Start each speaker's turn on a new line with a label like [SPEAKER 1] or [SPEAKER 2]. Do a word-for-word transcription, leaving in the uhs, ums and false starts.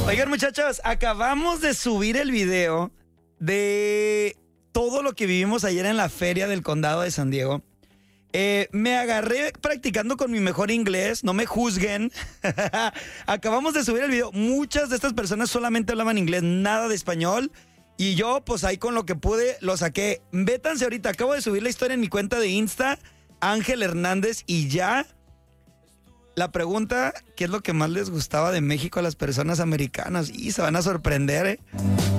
[SPEAKER 1] Oigan, muchachos, acabamos de subir el video de todo lo que vivimos ayer en la feria del condado de San Diego. Eh, me agarré practicando con mi mejor inglés, no me juzguen. Acabamos de subir el video. Muchas de estas personas solamente hablaban inglés, nada de español. Y yo, pues ahí con lo que pude, lo saqué. Vétanse ahorita, acabo de subir la historia en mi cuenta de Insta, Ángel Hernández, y ya. La pregunta, ¿qué es lo que más les gustaba de México a las personas americanas? Y se van a sorprender, ¿eh?